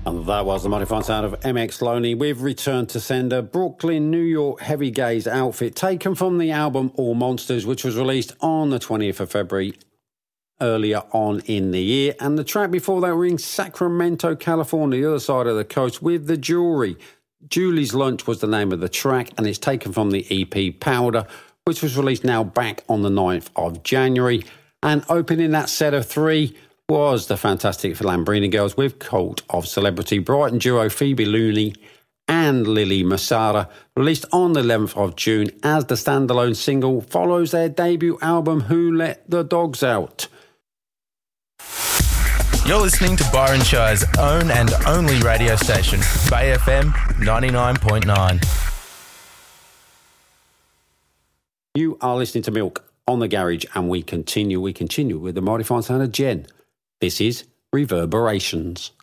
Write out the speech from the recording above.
And that was the mighty fine sound of MX Loney with Return to Sender, Brooklyn, New York heavy gaze outfit taken from the album All Monsters, which was released on the 20th of February earlier on in the year. And the track before that were in Sacramento, California, the other side of the coast, with The Jewelry. Julie's Lunch was the name of the track, and it's taken from the EP Powder, which was released now back on the 9th of January. And opening that set of three was the fantastic Lambrini Girls with Cult of Celebrity, Brighton duo Phoebe Looney and Lily Masada, released on the 11th of June as the standalone single, follows their debut album Who Let the Dogs Out. You're listening to Byron Shire's own and only radio station, Bay FM 99.9. You are listening to Milk on the Garage, and we continue with the mighty fine sound of Jen. This is Reverberations.